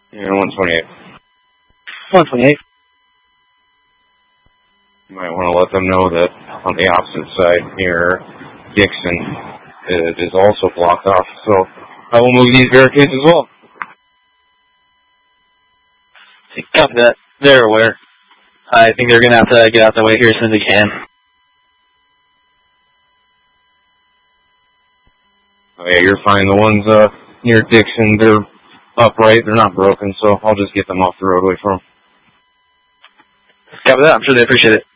Yeah, 128. 128. You might want to let them know that on the opposite side near Dixon, it is also blocked off. So I will move these barricades as well. Copy that. They're aware. I think they're going to have to get out that way here as soon as they can. Oh, yeah, you're fine. The ones near Dixon, they're upright. They're not broken, so I'll just get them off the roadway for them. Copy that. I'm sure they appreciate it.